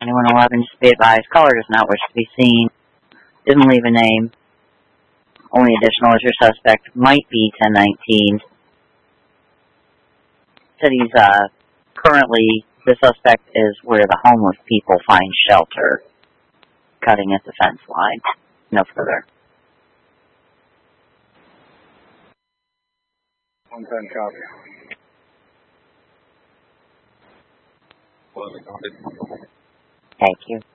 2111, just be advised, caller does not wish to be seen. Didn't leave a name. Only additional is your suspect might be 1019. Said he's currently, the suspect is where the homeless people find shelter, cutting at the fence line. No further. 110 copy. Thank you.